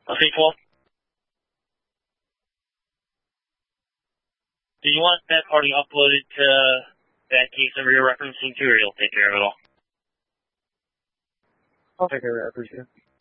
C12. Do you want that party uploaded to that case number you're referencing to, or you'll take care of it all? I'll take care of it, I appreciate it.